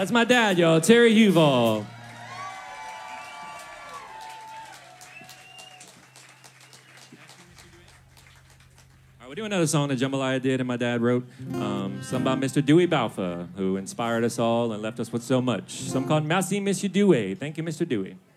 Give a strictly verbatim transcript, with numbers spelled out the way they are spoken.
That's my dad, y'all, Terry Huval. All right, we're doing another song that Jambalaya did and my dad wrote. Um, some about Mister Dewey Balfa, who inspired us all and left us with so much. Some called Merci, Monsieur Dewey. Thank you, Mister Dewey.